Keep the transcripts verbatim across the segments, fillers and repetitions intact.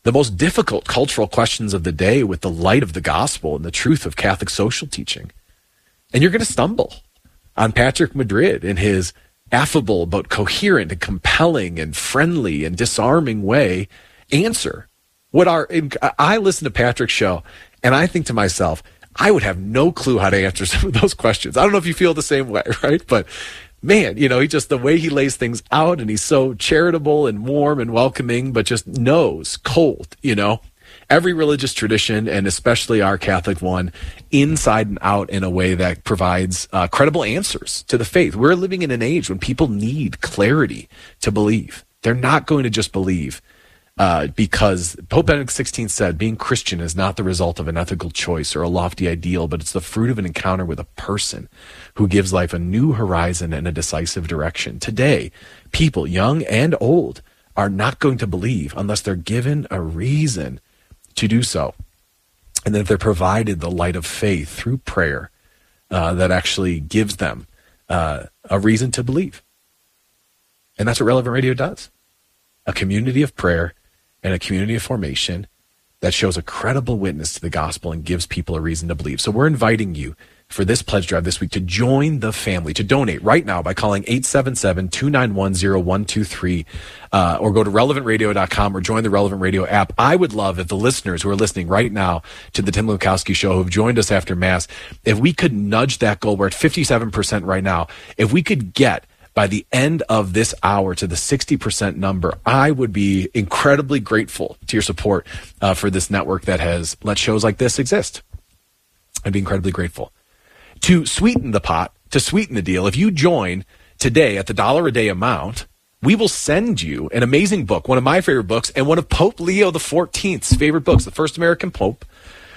the most difficult cultural questions of the day with the light of the gospel and the truth of Catholic social teaching. And you're going to stumble on Patrick Madrid in his affable but coherent and compelling and friendly and disarming way answer. What are I listen to Patrick's show and I think to myself, I would have no clue how to answer some of those questions. I don't know if you feel the same way, right? But man, you know, he just, the way he lays things out, and he's so charitable and warm and welcoming, but just knows cold, you know, every religious tradition, and especially our Catholic one, inside and out in a way that provides uh, credible answers to the faith. We're living in an age when people need clarity to believe. They're not going to just believe uh, because Pope Benedict the sixteenth said, being Christian is not the result of an ethical choice or a lofty ideal, but it's the fruit of an encounter with a person who gives life a new horizon and a decisive direction. Today, people, young and old, are not going to believe unless they're given a reason to do so. And that they're provided the light of faith through prayer uh, that actually gives them uh, a reason to believe. And that's what Relevant Radio does. A community of prayer and a community of formation that shows a credible witness to the gospel and gives people a reason to believe. So we're inviting you for this pledge drive this week to join the family, to donate right now by calling eight seven seven, two nine one, zero one two three uh, or go to relevant radio dot com or join the Relevant Radio app. I would love if the listeners who are listening right now to the Tim Lukowski Show, who've joined us after Mass, if we could nudge that goal. We're at fifty-seven percent right now. If we could get by the end of this hour to the sixty percent number, I would be incredibly grateful to your support uh, for this network that has let shows like this exist. I'd be incredibly grateful. To sweeten the pot, to sweeten the deal, if you join today at the dollar a day amount, we will send you an amazing book, one of my favorite books, and one of Pope Leo the fourteenth's favorite books, the first American Pope,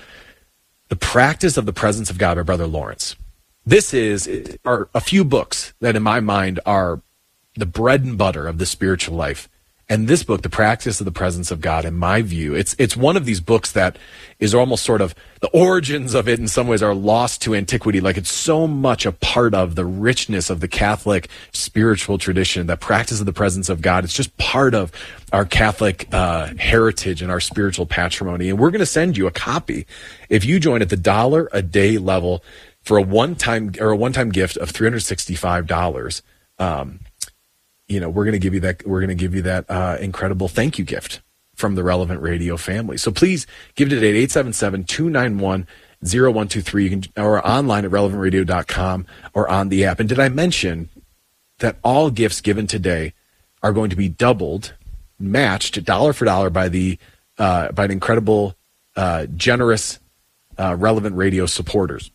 The Practice of the Presence of God by Brother Lawrence. This is are a few books that in my mind are the bread and butter of the spiritual life. And this book, The Practice of the Presence of God, in my view, it's it's one of these books that is almost sort of, the origins of it in some ways are lost to antiquity. Like, it's so much a part of the richness of the Catholic spiritual tradition, that practice of the presence of God. It's just part of our Catholic uh, heritage and our spiritual patrimony. And we're going to send you a copy if you join at the dollar a day level for a one-time or a one-time gift of three hundred sixty-five dollars. Um, you know, we're going to give you that, we're going to give you that uh, incredible thank you gift from the Relevant Radio family. So please give it today at eight seven seven, two nine one, zero one two three. You can, or online at relevant radio dot com or on the app. And did I mention that all gifts given today are going to be doubled, matched dollar for dollar by the, uh, by an incredible, uh, generous, uh, Relevant Radio supporters.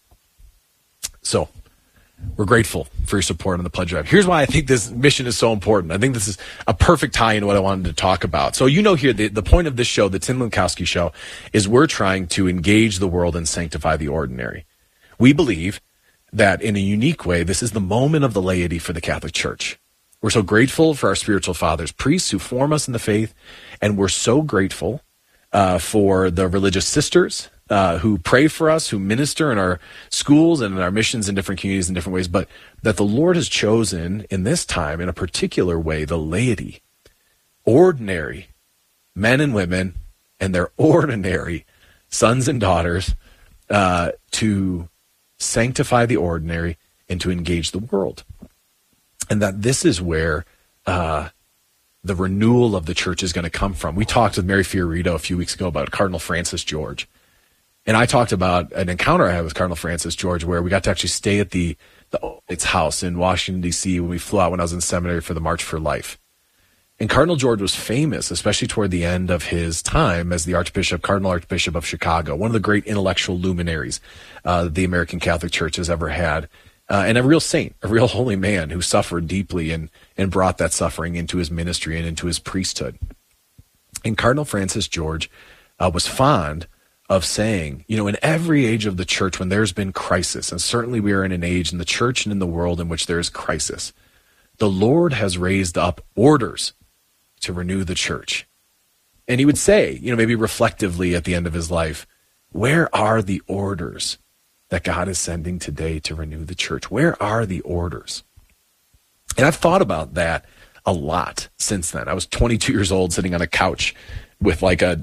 So we're grateful for your support on the pledge drive. Here's why I think this mission is so important. I think this is a perfect tie into what I wanted to talk about. So you know here, the, the point of this show, the Tim Lukowski Show, is we're trying to engage the world and sanctify the ordinary. We believe that in a unique way, this is the moment of the laity for the Catholic Church. We're so grateful for our spiritual fathers, priests who form us in the faith, and we're so grateful uh, for the religious sisters Uh, who pray for us, who minister in our schools and in our missions in different communities in different ways, but that the Lord has chosen in this time, in a particular way, the laity, ordinary men and women and their ordinary sons and daughters uh, to sanctify the ordinary and to engage the world. And that this is where uh, the renewal of the church is going to come from. We talked with Mary Fiorito a few weeks ago about Cardinal Francis George. And I talked about an encounter I had with Cardinal Francis George where we got to actually stay at the, the its house in Washington, D C when we flew out when I was in seminary for the March for Life. And Cardinal George was famous, especially toward the end of his time as the Archbishop, Cardinal Archbishop of Chicago, one of the great intellectual luminaries uh, the American Catholic Church has ever had, uh, and a real saint, a real holy man who suffered deeply and, and brought that suffering into his ministry and into his priesthood. And Cardinal Francis George uh, was fond of saying, you know, in every age of the church, when there's been crisis, and certainly we are in an age in the church and in the world in which there is crisis, the Lord has raised up orders to renew the church. And he would say, you know, maybe reflectively at the end of his life, where are the orders that God is sending today to renew the church? Where are the orders? And I've thought about that a lot since then. I was twenty-two years old sitting on a couch with like a